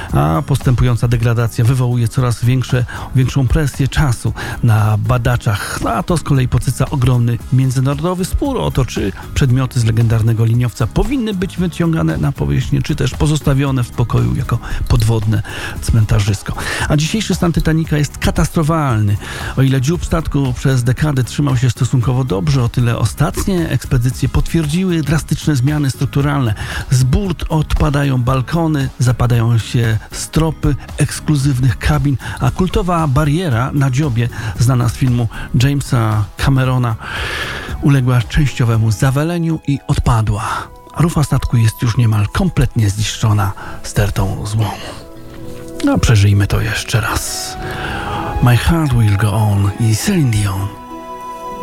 a postępująca degradacja wywołuje coraz większą presję czasu na badaczach, a to z kolei podsyca ogromny międzynarodowy spór o to, czy przedmioty z legendarnego liniowca powinny być wyciągane na powierzchnię, czy też pozostawione w spokoju jako podwodne cmentarzysko. A dzisiejszy stan Titanica jest katastrofalny. O ile dziób statku przez dekadę trzymał się stosunkowo dobrze, o tyle ostatnie ekspedycje potwierdziły drastyczne zmiany strukturalne. Z burt odpadają balkony, zapadają się stropy ekskluzywnych kabin, a kultowa bariera na dziobie, znana z filmu Jamesa Camerona, uległa częściowemu zawaleniu i odpadła. Rufa statku jest już niemal kompletnie zniszczona stertą złomu. No, przeżyjmy to jeszcze raz. My Heart Will Go On i Celine Dion.